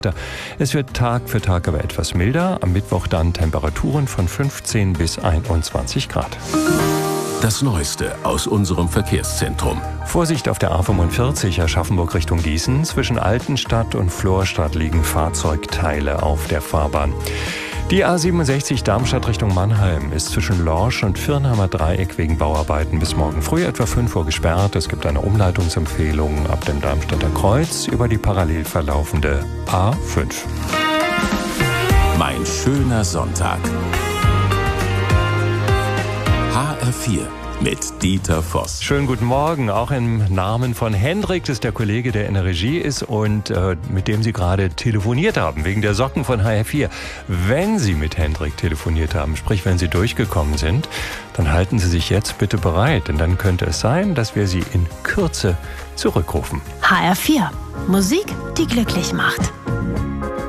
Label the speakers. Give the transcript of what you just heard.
Speaker 1: Es wird Tag für Tag aber etwas milder. Am Mittwoch dann Temperaturen von 15 bis 21 Grad.
Speaker 2: Das Neueste aus unserem Verkehrszentrum.
Speaker 1: Vorsicht auf der A45 Aschaffenburg Richtung Gießen. Zwischen Altenstadt und Florstadt liegen Fahrzeugteile auf der Fahrbahn. Die A67 Darmstadt Richtung Mannheim ist zwischen Lorsch und Viernheimer Dreieck wegen Bauarbeiten bis morgen früh etwa 5 Uhr gesperrt. Es gibt eine Umleitungsempfehlung ab dem Darmstadter Kreuz über die parallel verlaufende A5.
Speaker 2: Mein schöner Sonntag. HR4 mit Dieter Voss.
Speaker 1: Schönen guten Morgen, auch im Namen von Hendrik, das ist der Kollege, der in der Regie ist und mit dem Sie gerade telefoniert haben, wegen der Socken von HR4. Wenn Sie mit Hendrik telefoniert haben, sprich wenn Sie durchgekommen sind, dann halten Sie sich jetzt bitte bereit, denn dann könnte es sein, dass wir Sie in Kürze zurückrufen.
Speaker 3: HR4, Musik, die glücklich macht.